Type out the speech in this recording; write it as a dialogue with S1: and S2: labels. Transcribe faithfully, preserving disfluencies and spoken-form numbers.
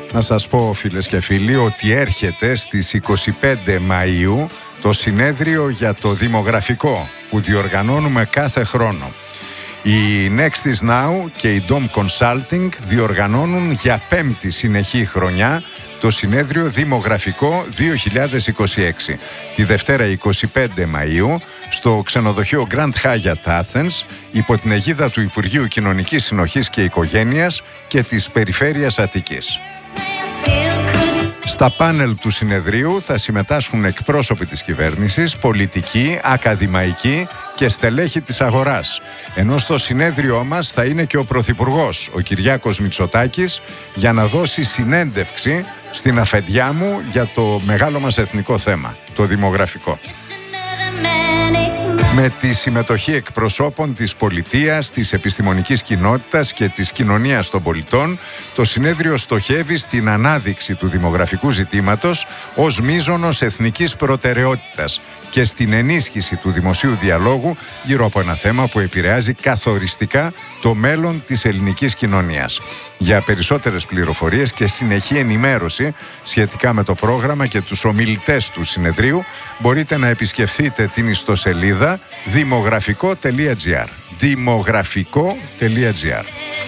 S1: Να σας πω, φίλες και φίλοι, ότι έρχεται στις είκοσι πέντε Μαΐου το συνέδριο για το δημογραφικό που διοργανώνουμε κάθε χρόνο. Η Next is Now και η Dom Consulting διοργανώνουν για πέμπτη συνεχή χρονιά το συνέδριο Δημογραφικό δύο χιλιάδες είκοσι έξι. Τη Δευτέρα είκοσι πέντε Μαΐου στο ξενοδοχείο Grand Hyatt Athens υπό την αιγίδα του Υπουργείου Κοινωνικής Συνοχής και Οικογένειας και της Περιφέρειας Αττικής. Στα πάνελ του συνεδρίου θα συμμετάσχουν εκπρόσωποι της κυβέρνησης, πολιτικοί, ακαδημαϊκοί και στελέχη της αγοράς. Ενώ στο συνέδριό μας θα είναι και ο Πρωθυπουργός, ο Κυριάκος Μητσοτάκης, για να δώσει συνέντευξη στην αφεντιά μου για το μεγάλο μας εθνικό θέμα, το δημογραφικό. Με τη συμμετοχή εκπροσώπων της πολιτείας, της επιστημονικής κοινότητας και της κοινωνίας των πολιτών, το συνέδριο στοχεύει στην ανάδειξη του δημογραφικού ζητήματος ως μείζωνος εθνικής προτεραιότητας και στην ενίσχυση του δημοσίου διαλόγου γύρω από ένα θέμα που επηρεάζει καθοριστικά το μέλλον της ελληνικής κοινωνίας. Για περισσότερες πληροφορίες και συνεχή ενημέρωση σχετικά με το πρόγραμμα και τους ομιλητές του συνεδρίου μπορείτε να επισκεφθείτε την ιστοσελίδα δημογραφικό τελεία τζι άρ. δημογραφικό τελεία τζι άρ.